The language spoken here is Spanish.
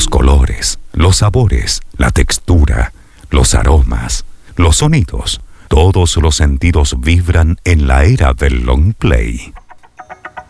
Los colores, los sabores, la textura, los aromas, los sonidos, todos los sentidos vibran en la era del long play.